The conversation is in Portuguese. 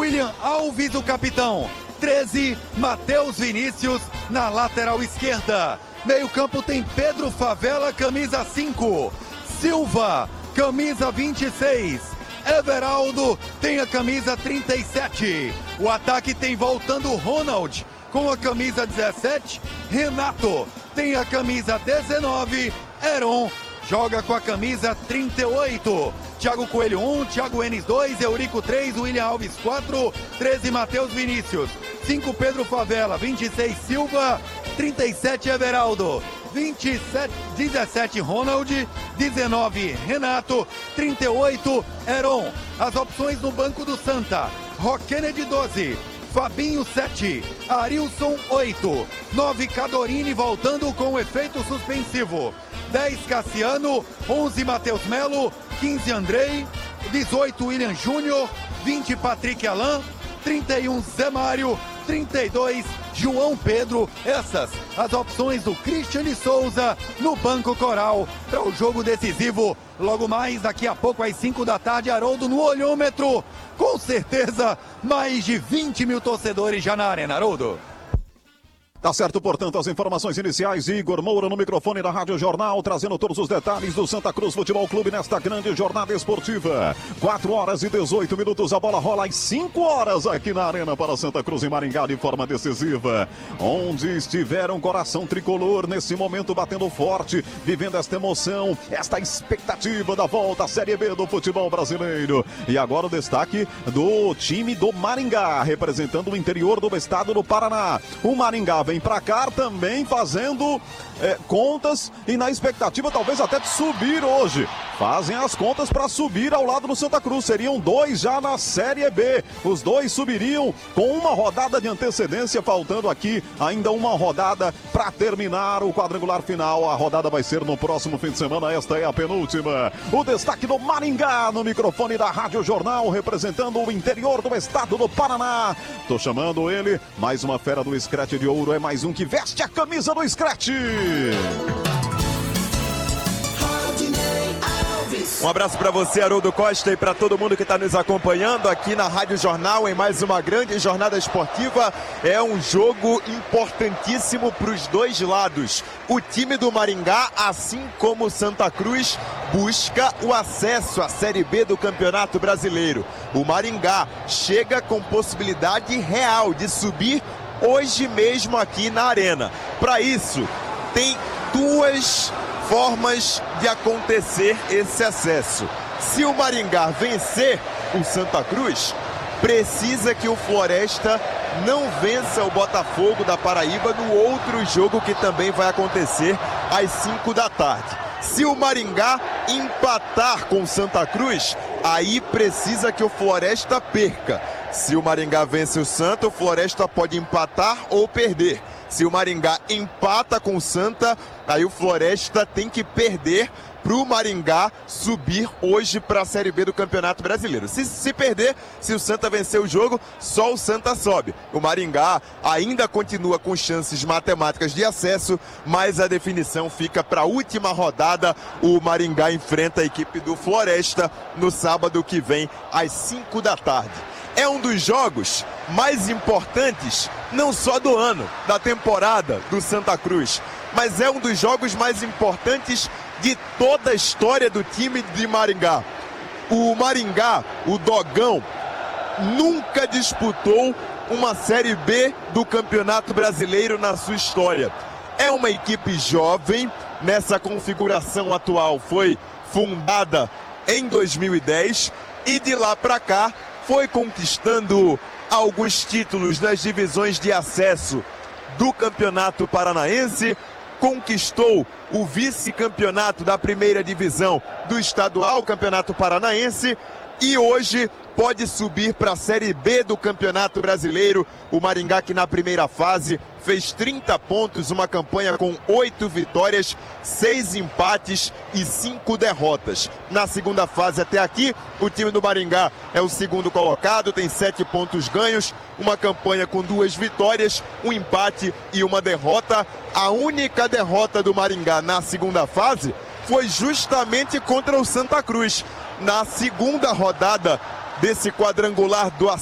William Alves, o capitão. 13, Matheus Vinícius na lateral esquerda. Meio campo tem Pedro Favela, camisa 5. Silva, camisa 26. Everaldo tem a camisa 37. O ataque tem voltando Ronald com a camisa 17. Renato tem a camisa 19. Heron joga com a camisa 38. Thiago Coelho 1, Thiago Enes 2, Eurico 3, William Alves 4, 13 Matheus Vinícius, 5 Pedro Favela, 26 Silva, 37 Everaldo, 17 Ronald, 19 Renato, 38 Heron. As opções no banco do Santa: Roquened 12, Fabinho 7, Arilson 8, 9 Cadorini voltando com efeito suspensivo, 10 Cassiano, 11 Matheus Melo, 15 Andrei, 18 William Júnior, 20 Patrick Alain, 31 Zé Mário, 32 João Pedro. Essas as opções do Christian Souza no Banco Coral para o jogo decisivo. Logo mais, daqui a pouco às 5 da tarde, Haroldo no olhômetro. Com certeza, mais de 20 mil torcedores já na arena, Haroldo. Tá certo, portanto, as informações iniciais. Igor Moura no microfone da Rádio Jornal, trazendo todos os detalhes do Santa Cruz Futebol Clube nesta grande jornada esportiva. 4 horas e 18 minutos, a bola rola às 5 horas aqui na Arena para Santa Cruz e Maringá de forma decisiva. Onde estiver um coração tricolor nesse momento batendo forte, vivendo esta emoção, esta expectativa da volta à Série B do futebol brasileiro. E agora o destaque do time do Maringá, representando o interior do estado do Paraná. O Maringá vem pra cá também fazendo contas e na expectativa talvez até de subir hoje. Fazem as contas para subir ao lado do Santa Cruz. Seriam 2 já na Série B. Os 2 subiriam com uma rodada de antecedência, faltando aqui ainda uma rodada para terminar o quadrangular final. A rodada vai ser no próximo fim de semana. Esta é a penúltima. O destaque do Maringá no microfone da Rádio Jornal, representando o interior do estado do Paraná. Tô chamando ele, mais uma fera do Scratch de Ouro, é mais um que veste a camisa do Scratch. Um abraço para você, Haroldo Costa, e para todo mundo que está nos acompanhando aqui na Rádio Jornal em mais uma grande jornada esportiva. É um jogo importantíssimo para os dois lados. O time do Maringá, assim como o Santa Cruz, busca o acesso à Série B do Campeonato Brasileiro. O Maringá chega com possibilidade real de subir hoje mesmo aqui na Arena. Para isso, tem duas formas de acontecer esse acesso. Se o Maringá vencer o Santa Cruz, precisa que o Floresta não vença o Botafogo da Paraíba no outro jogo que também vai acontecer às 5 da tarde. Se o Maringá empatar com o Santa Cruz, aí precisa que o Floresta perca. Se o Maringá vence o Santa, o Floresta pode empatar ou perder. Se o Maringá empata com o Santa, aí o Floresta tem que perder para o Maringá subir hoje para a Série B do Campeonato Brasileiro. Se perder, se o Santa vencer o jogo, só o Santa sobe. O Maringá ainda continua com chances matemáticas de acesso, mas a definição fica para a última rodada. O Maringá enfrenta a equipe do Floresta no sábado que vem, às 5 da tarde. É um dos jogos mais importantes, não só do ano, da temporada do Santa Cruz, mas é um dos jogos mais importantes de toda a história do time de Maringá. O Maringá, o Dogão, nunca disputou uma Série B do Campeonato Brasileiro na sua história. É uma equipe jovem, nessa configuração atual foi fundada em 2010 e de lá para cá foi conquistando alguns títulos nas divisões de acesso do Campeonato Paranaense, conquistou o vice-campeonato da primeira divisão do estadual Campeonato Paranaense e hoje pode subir para a Série B do Campeonato Brasileiro. O Maringá, que na primeira fase fez 30 pontos, uma campanha com 8 vitórias, 6 empates e 5 derrotas. Na segunda fase até aqui, o time do Maringá é o segundo colocado, tem 7 pontos ganhos, uma campanha com 2 vitórias, um empate e uma derrota. A única derrota do Maringá na segunda fase foi justamente contra o Santa Cruz. Na segunda rodada desse quadrangular